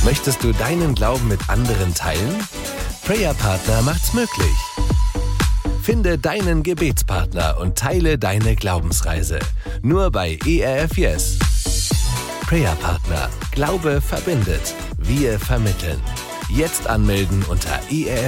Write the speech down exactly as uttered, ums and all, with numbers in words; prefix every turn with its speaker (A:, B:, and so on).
A: Möchtest du deinen Glauben mit anderen teilen? Prayer Partner macht's möglich. Finde deinen Gebetspartner und teile deine Glaubensreise. Nur bei E R F Yes. Prayer Partner. Glaube verbindet. Wir vermitteln. Jetzt anmelden unter E R F